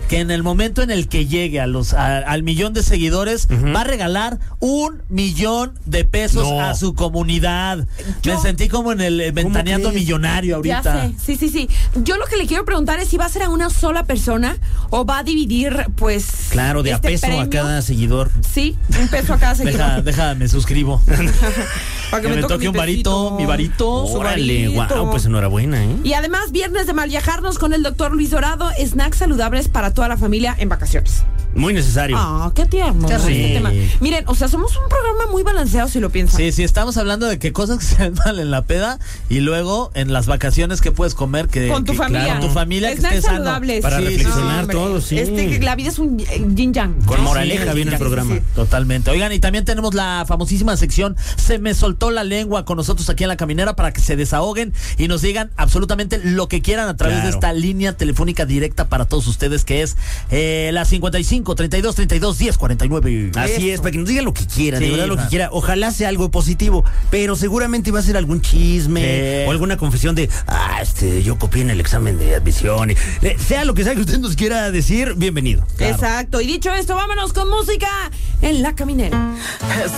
que en el momento en el que llegue al millón de seguidores, va a regalar $1,000,000 a su comunidad. Me sentí como en el Ventaneando Millonario ahorita. Ya sé, sí. Yo lo que le quiero preguntar es si va a ser a una sola persona o va a dividir, pues... Claro, de a peso premio. A cada seguidor. Sí, $1 a cada seguidor. Déjame, suscribo. Para que me toque un varito, mi varito. Órale, guau, pues enhorabuena, ¿eh? Y además, viernes de Malviajarnos con el doctor Luis Dorado, snacks saludables para toda la familia en vacaciones. Muy necesario. Qué tierno. Qué rico. Tema. Miren, o sea, somos un programa muy balanceado si lo piensan. Sí, estamos hablando de que cosas que se ven mal en la peda y luego en las vacaciones que puedes comer con tu familia. Claro, con tu familia que snacks esté sano. saludables. Para reflexionar todo, sí. La vida es un yin yang. Con moraleja viene el programa. Sí. Totalmente. Oigan, y también tenemos la famosísima sección Se me soltó la lengua con nosotros aquí en La Caminera para que se desahoguen y nos digan absolutamente lo que quieran a través de esta línea telefónica directa para todos ustedes, que es la 55 32 32 10 49. Así es, para que nos digan lo que quieran, Sí, de verdad lo que quiera. Ojalá sea algo positivo, pero seguramente va a ser algún chisme o alguna confesión de, yo copié en el examen de admisión. Sea lo que sea que usted nos quiera decir, bienvenido. Exacto. Y dicho esto, vámonos con música en La Caminera.